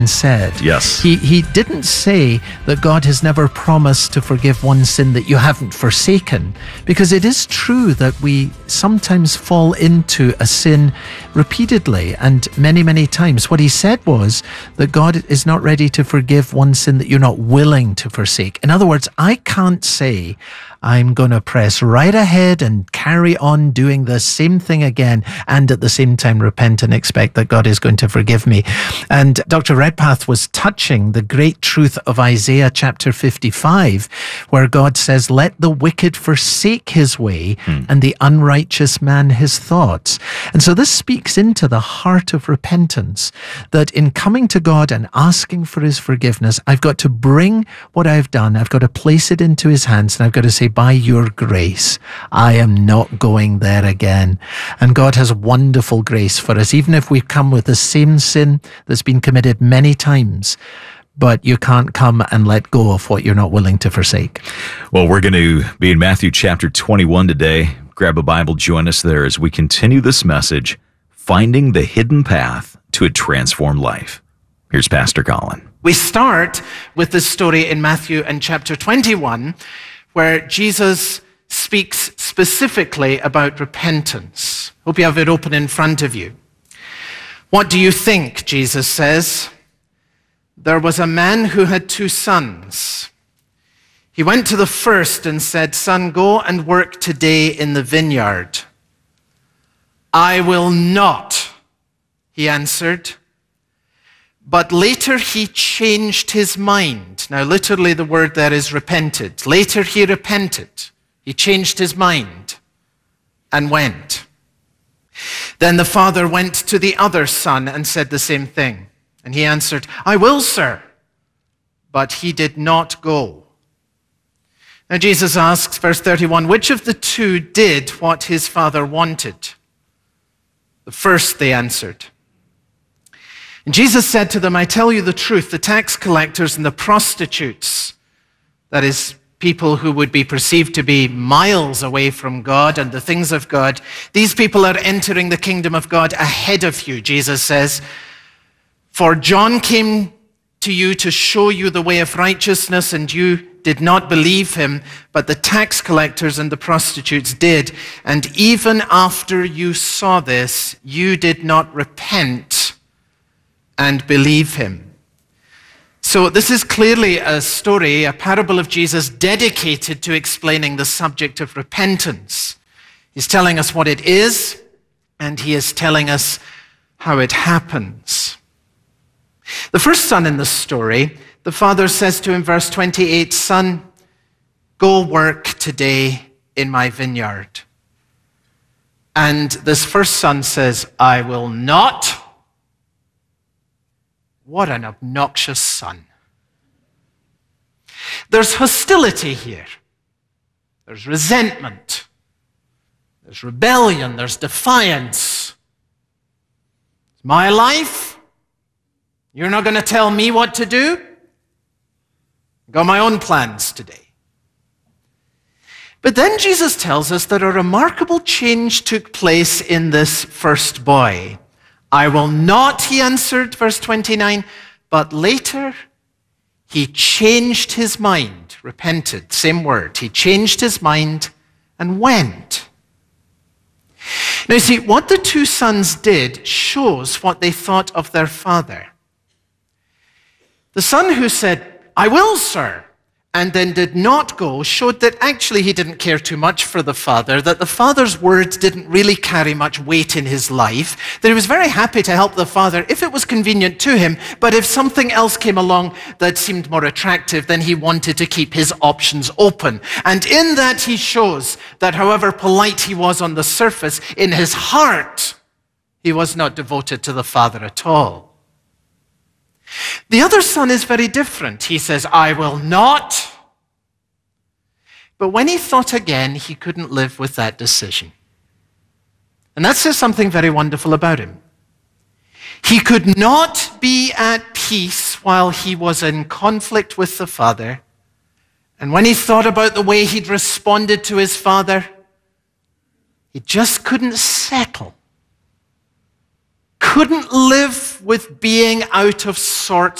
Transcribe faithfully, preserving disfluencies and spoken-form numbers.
said. Yes. He he didn't say that God has never promised to forgive one sin that you haven't forsaken, because it is true that we sometimes fall into a sin repeatedly and many, many times. What he said was that God is not ready to forgive one sin that you're not willing to forsake. In other words, I can't say I'm going to press right ahead and carry on doing the same thing again and at the same time repent and expect that God is going to forgive me. And Doctor Redpath was touching the great truth of Isaiah chapter fifty-five, where God says, let the wicked forsake his way hmm. and the unrighteous man his thoughts. And so this speaks into the heart of repentance, that in coming to God and asking for his forgiveness, I've got to bring what I've done, I've got to place it into his hands, and I've got to say, by your grace, I am not going there again. And God has wonderful grace for us, even if we've come with the same sin that's been committed many times. But you can't come and let go of what you're not willing to forsake. Well, we're going to be in Matthew chapter twenty-one today. Grab a Bible, join us there as we continue this message, Finding the Hidden Path to a Transformed Life. Here's Pastor Colin. We start with this story in Matthew and chapter twenty-one, where Jesus speaks specifically about repentance. Hope you have it open in front of you. What do you think? Jesus says. There was a man who had two sons. He went to the first and said, son, go and work today in the vineyard. I will not, he answered. But later he changed his mind. Now, literally the word there is repented. Later he repented. He changed his mind and went. Then the father went to the other son and said the same thing. And he answered, I will, sir. But he did not go. Now Jesus asks, verse thirty-one, which of the two did what his father wanted? The first, they answered. And Jesus said to them, I tell you the truth, the tax collectors and the prostitutes, that is, people who would be perceived to be miles away from God and the things of God, these people are entering the kingdom of God ahead of you, Jesus says. For John came to you to show you the way of righteousness, and you did not believe him, but the tax collectors and the prostitutes did. And even after you saw this, you did not repent and believe him. So this is clearly a story, a parable of Jesus dedicated to explaining the subject of repentance. He's telling us what it is, and he is telling us how it happens. The first son in the story, the father says to him, verse twenty-eight, son, go work today in my vineyard. And this first son says, I will not. What an obnoxious son. There's hostility here. There's resentment. There's rebellion. There's defiance. It's my life. You're not going to tell me what to do? I've got my own plans today. But then Jesus tells us that a remarkable change took place in this first boy. I will not, he answered, verse twenty-nine, but later he changed his mind, repented, same word. He changed his mind and went. Now, you see, what the two sons did shows what they thought of their father. The son who said, I will, sir, and then did not go, showed that actually he didn't care too much for the father, that the father's words didn't really carry much weight in his life, that he was very happy to help the father if it was convenient to him, but if something else came along that seemed more attractive, then he wanted to keep his options open. And in that he shows that however polite he was on the surface, in his heart, he was not devoted to the father at all. The other son is very different. He says, I will not. But when he thought again, he couldn't live with that decision. And that says something very wonderful about him. He could not be at peace while he was in conflict with the father. And when he thought about the way he'd responded to his father, he just couldn't settle. couldn't live with being out of sorts